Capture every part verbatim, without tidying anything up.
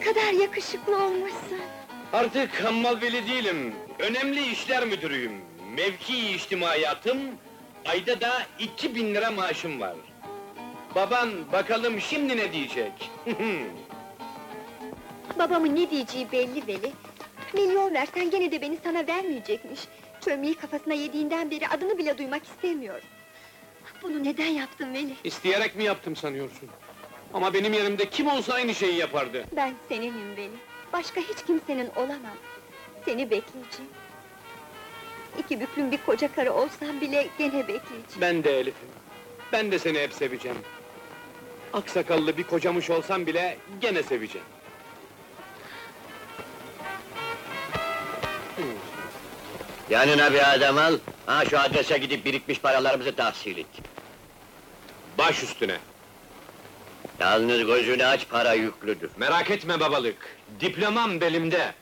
kadar yakışıklı olmuşsun! Artık hammal veli değilim, önemli işler müdürüyüm. Mevki içtimaiyatım, ayda da iki bin lira maaşım var. Baban bakalım şimdi ne diyecek? Babamın ne diyeceği belli Veli! Milyon versen gene de beni sana vermeyecekmiş! Çömleği kafasına yediğinden beri adını bile duymak istemiyor! Bunu neden yaptın Veli? İsteyerek mi yaptım sanıyorsun? Ama benim yerimde kim olsa aynı şeyi yapardı. Ben seninim Veli! Başka hiç kimsenin olamam! Seni bekleyeceğim! İki büklüm bir koca karı olsam bile gene bekleyeceğim! Ben de Elif'im, ben de seni hep seveceğim. Aksakallı bir kocamış olsam bile gene seveceğim. Yanına bir adam al, ha şu adrese gidip birikmiş paralarımızı tahsil et. Baş üstüne. Yalnız gözünü aç, para yüklüdür. Merak etme babalık, diplomam belimde.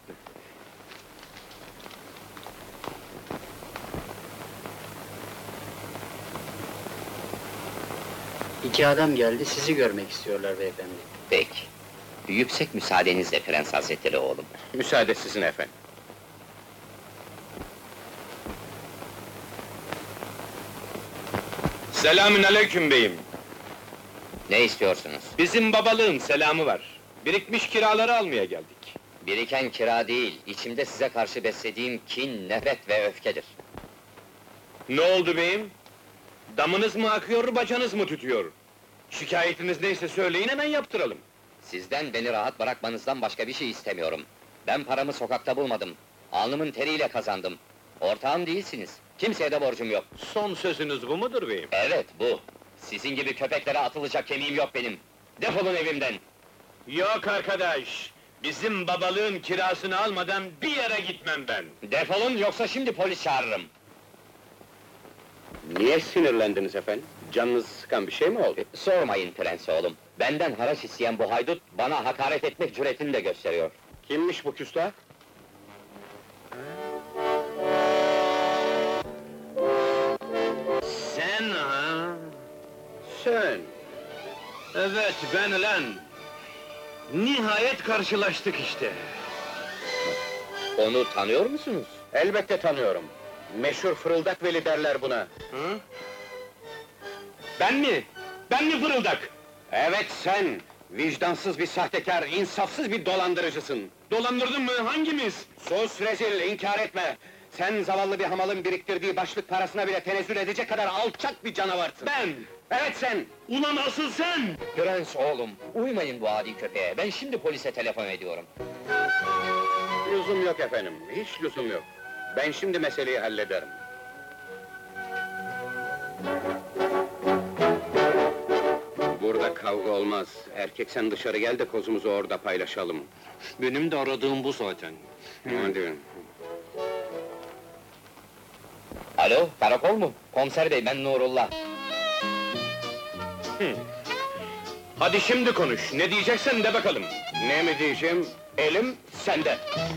İki adam geldi, sizi görmek istiyorlar beyefendi. Peki. Yüksek müsaadenizle Prens Hazretleri oğlum. Müsaade sizin efendim. Selamün aleyküm beyim. Ne istiyorsunuz? Bizim babalığın selamı var. Birikmiş kiraları almaya geldik. Biriken kira değil, içimde size karşı beslediğim kin, nefret ve öfkedir. Ne oldu beyim? Damınız mı akıyor, bacanız mı tütüyor? Şikayetiniz neyse söyleyin, hemen yaptıralım. Sizden beni rahat bırakmanızdan başka bir şey istemiyorum. Ben paramı sokakta bulmadım. Alnımın teriyle kazandım. Ortağım değilsiniz. Kimseye de borcum yok. Son sözünüz bu mudur beyim? Evet, bu. Sizin gibi köpeklere atılacak kemiğim yok benim. Defolun evimden! Yok arkadaş! Bizim babalığın kirasını almadan bir yere gitmem ben! Defolun, yoksa şimdi polis çağırırım. Niye sinirlendiniz efendim? Canınızı sıkan bir şey mi oldu? Sormayın prens oğlum. Benden haraç isteyen bu haydut, bana hakaret etmek cüretini de gösteriyor. Kimmiş bu küstah? Sen ha? Sen! Evet, ben lan! Nihayet karşılaştık işte! Onu tanıyor musunuz? Elbette tanıyorum. Meşhur Fırıldak Veli derler buna. Hı? Ben mi? Ben mi fırıldak? Evet sen! Vicdansız bir sahtekar, insafsız bir dolandırıcısın! Dolandırdın mı? Hangimiz? Sus rezil, inkar etme! Sen zavallı bir hamalın biriktirdiği başlık parasına bile tenezzül edecek kadar alçak bir canavarsın! Ben! Evet sen! Ulan asıl sen! Prens oğlum, uymayın bu adi köpeğe, ben şimdi polise telefon ediyorum. Lüzum yok efendim, hiç lüzum yok. Ben şimdi meseleyi hallederim. Burada kavga olmaz. Erkek sen dışarı gel de kozumuzu orada paylaşalım. Benim de aradığım bu zaten. Hadi. Alo, karakol mu? Komiser bey, ben Nurullah. Hadi şimdi konuş, ne diyeceksen de bakalım. Ne mi diyeceğim? Elim sende.